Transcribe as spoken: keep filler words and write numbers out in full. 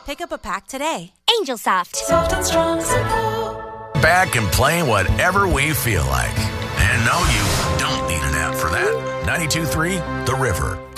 Pick up a pack today. Angel Soft. Soft and strong, simple. Back and playing whatever we feel like. And no, you don't need an app for that. ninety-two point three The River.